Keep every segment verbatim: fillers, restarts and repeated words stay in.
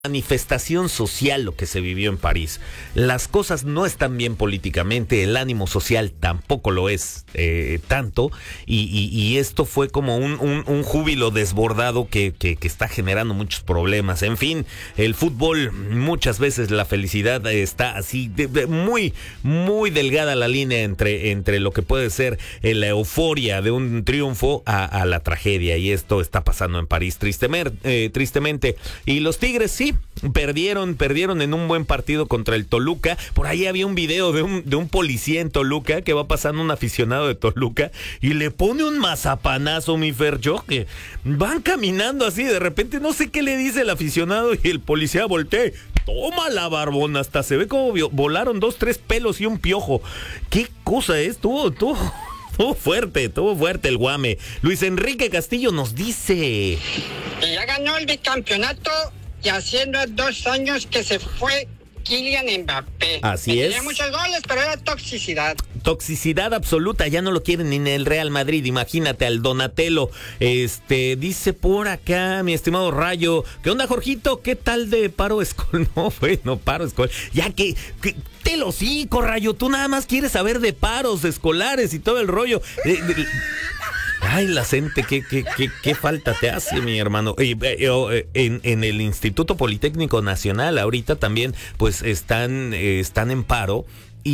Manifestación social lo que se vivió en París. Las cosas no están bien políticamente, el ánimo social tampoco lo es eh, tanto, y, y, y esto fue como un, un, un júbilo desbordado que, que, que está generando muchos problemas. En fin, el fútbol, muchas veces la felicidad está así, de, de, muy, muy delgada la línea entre, entre lo que puede ser la euforia de un triunfo a, a la tragedia, y esto está pasando en París tristemente, eh, tristemente. Y los Tigres sí, Perdieron, perdieron en un buen partido contra el Toluca. Por ahí había un video de un, de un policía en Toluca que va pasando un aficionado de Toluca y le pone un mazapanazo, mi Fercho, que van caminando así, de repente no sé qué le dice el aficionado y el policía voltea. Toma la barbona, hasta se ve como volaron dos, tres pelos y un piojo. ¿Qué cosa es? Tú, tú. Estuvo fuerte, estuvo fuerte el guame. Luis Enrique Castillo nos dice que ya ganó el bicampeonato y haciendo dos años que se fue Kylian Mbappé. Así es. Tenía muchos goles, pero era toxicidad. Toxicidad absoluta, ya no lo quieren ni en el Real Madrid, imagínate al Donatello. Este, dice por acá, mi estimado Rayo, ¿qué onda, Jorgito? ¿Qué tal de paro escolar? No, bueno, paro escolar. Ya que, que te lo hocico, Rayo, tú nada más quieres saber de paros escolares y todo el rollo. Eh, eh, Ay, la gente, qué, qué, qué, qué falta te hace, mi hermano. Eh, eh, en, en el Instituto Politécnico Nacional ahorita también, pues, están, eh, están en paro.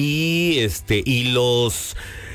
Y este, y los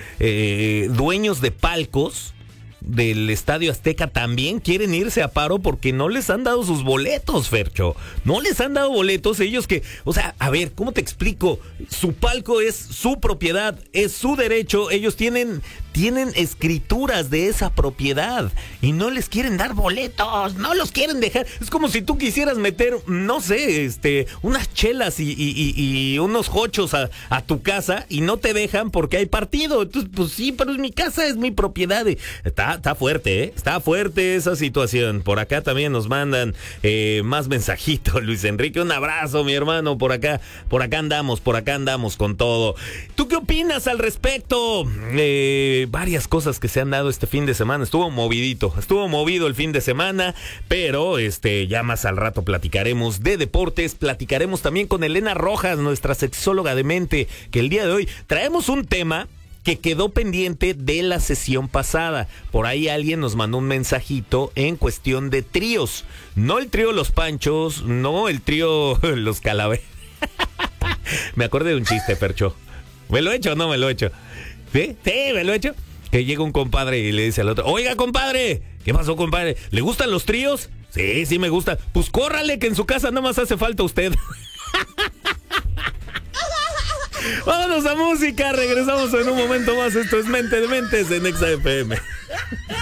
eh, dueños de palcos del Estadio Azteca también quieren irse a paro porque no les han dado sus boletos, Fercho. No les han dado boletos, ellos que, o sea, a ver, ¿cómo te explico? Su palco es su propiedad, es su derecho, ellos tienen... Tienen escrituras de esa propiedad y no les quieren dar boletos, no los quieren dejar. Es como si tú quisieras meter, no sé, este, unas chelas y, y, y, y unos jochos a, a tu casa y no te dejan porque hay partido. Entonces, pues sí, pero es mi casa, es mi propiedad. Está, está fuerte, ¿eh? Está fuerte esa situación. Por acá también nos mandan eh, más mensajitos, Luis Enrique. Un abrazo, mi hermano, por acá, por acá andamos, por acá andamos con todo. ¿Tú qué opinas al respecto? Eh... Varias cosas que se han dado este fin de semana. Estuvo movidito, estuvo movido el fin de semana, pero este ya más al rato platicaremos de deportes, platicaremos también con Elena Rojas, nuestra sexóloga de mente, que el día de hoy traemos un tema que quedó pendiente de la sesión pasada. Por ahí alguien nos mandó un mensajito en cuestión de tríos. No el trío Los Panchos, no el trío Los Calaveras. Me acordé de un chiste, Percho. ¿Me lo he hecho o no me lo he hecho? ¿Sí? Sí, me lo he hecho. Que llega un compadre y le dice al otro: oiga, compadre, ¿qué pasó, compadre? ¿Le gustan los tríos? Sí, sí me gusta. Pues córrale, que en su casa nada más hace falta usted. Vámonos a música, regresamos en un momento más. Esto es Mente de Mentes en Exa F M.